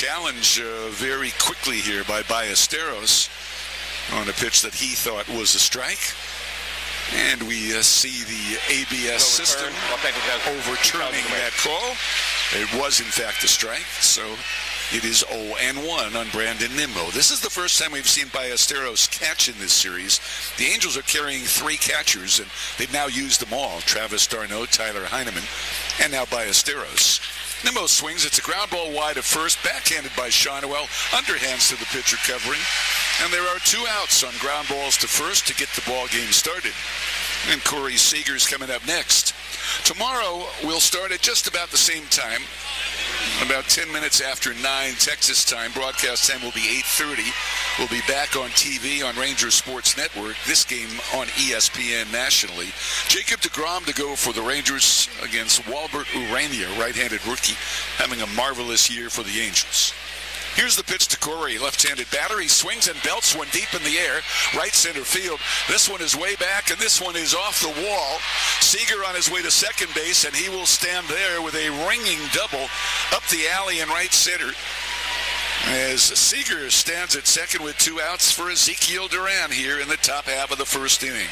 challenge very quickly here by Ballesteros on a pitch that he thought was a strike. And we see the ABS system overturning that call. It was, in fact, a strike. So it is 0-1 on Brandon Nimmo. This is the first time we've seen Ballesteros catch in this series. The Angels are carrying 3 catchers, and they've now used them all. Travis d'Arnaud, Tyler Heineman, and now Ballesteros. Nimmo swings. It's a ground ball wide at first, backhanded by Shawnuel, underhands to the pitcher covering. And there are 2 outs on ground balls to first to get the ball game started. And Corey Seager's coming up next. Tomorrow, we'll start at just about the same time, about 10 minutes after 9 Texas time. Broadcast time will be 8:30. We'll be back on TV on Rangers Sports Network. This game on ESPN nationally. Jacob deGrom to go for the Rangers against Walbert Urania, right-handed rookie, having a marvelous year for the Angels. Here's the pitch to Corey, left-handed batter. He swings and belts one deep in the air, right center field. This one is way back, and this one is off the wall. Seager on his way to second base, and he will stand there with a ringing double up the alley in right center. As Seager stands at second with 2 outs for Ezekiel Duran here in the top half of the first inning.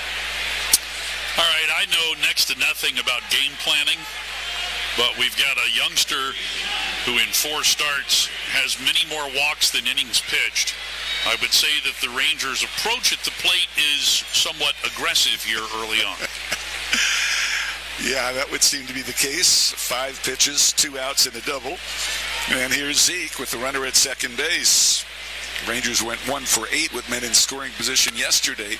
All right, I know next to nothing about game planning, but we've got a youngster who in 4 starts has many more walks than innings pitched. I would say that the Rangers' approach at the plate is somewhat aggressive here early on. Yeah, that would seem to be the case. 5 pitches, 2 outs, and a double. And here's Zeke with the runner at second base. Rangers went 1 for 8 with men in scoring position yesterday.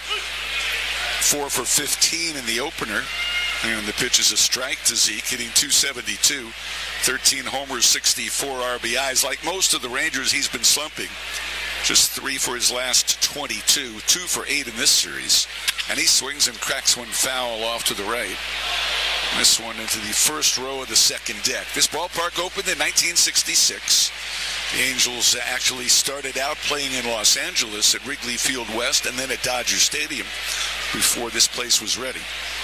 4 for 15 in the opener. And the pitch is a strike to Zeke, hitting .272. 13 homers, 64 RBIs. Like most of the Rangers, he's been slumping. Just 3 for his last 22. 2 for 8 in this series. And he swings and cracks one foul off to the right. This one into the first row of the second deck. This ballpark opened in 1966. The Angels actually started out playing in Los Angeles at Wrigley Field West and then at Dodger Stadium before this place was ready.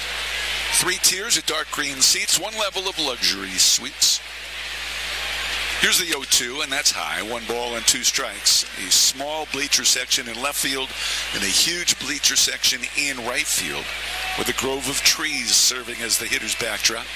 3 tiers of dark green seats, 1 level of luxury suites. Here's the 0-2, and that's high. 1 ball and 2 strikes. A small bleacher section in left field and a huge bleacher section in right field with a grove of trees serving as the hitter's backdrop.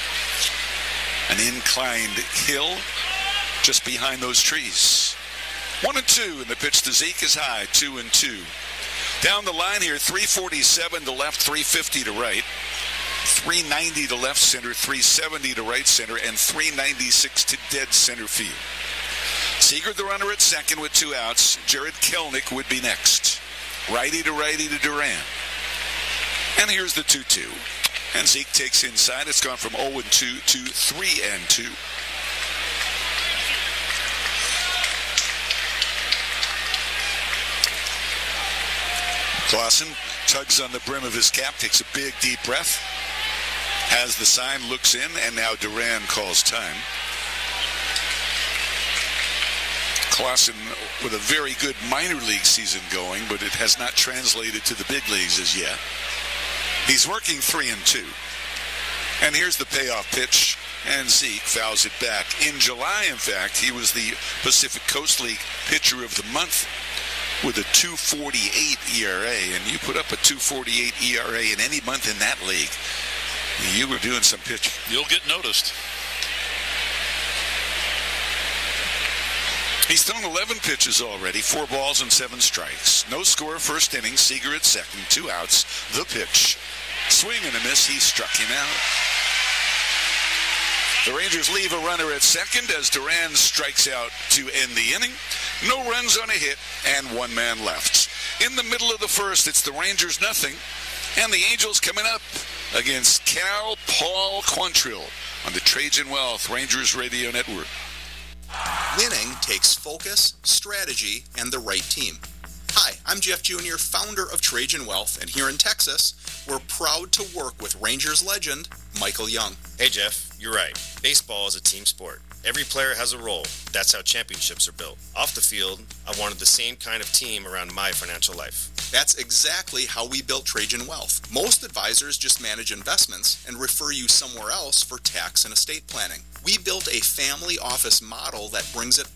An inclined hill just behind those trees. 1-2, and the pitch to Zeke is high, 2-2. Down the line here, 347 to left, 350 to right. 390 to left center, 370 to right center, and 396 to dead center field. Seager the runner at second with 2 outs. Jared Kelenic would be next. Righty to Duran. And here's the 2-2. And Zeke takes inside. It's gone from 0-2 to 3-2. Clausen tugs on the brim of his cap, takes a big, deep breath. Has the sign, looks in, and now Duran calls time. Clausen with a very good minor league season going, but it has not translated to the big leagues as yet. He's working 3-2. And here's the payoff pitch, and Zeke fouls it back. In July, in fact, he was the Pacific Coast League Pitcher of the Month with a 2.48 ERA, and you put up a 2.48 ERA in any month in that league. You were doing some pitching. You'll get noticed. He's thrown 11 pitches already, 4 balls and 7 strikes. No score first inning, Seager at second, 2 outs. The pitch. Swing and a miss, he struck him out. The Rangers leave a runner at second as Duran strikes out to end the inning. No runs on a hit and 1 man left. In the middle of the first, it's the Rangers nothing, and the Angels coming up against Cal Paul Quantrill on the Trajan Wealth Rangers Radio Network. Winning takes focus, strategy, and the right team. Hi, I'm Jeff Jr., founder of Trajan Wealth, and here in Texas, we're proud to work with Rangers legend Michael Young. Hey Jeff, you're right. Baseball is a team sport. Every player has a role. That's how championships are built. Off the field, I wanted the same kind of team around my financial life. That's exactly how we built Trajan Wealth. Most advisors just manage investments and refer you somewhere else for tax and estate planning. We built a family office model that brings it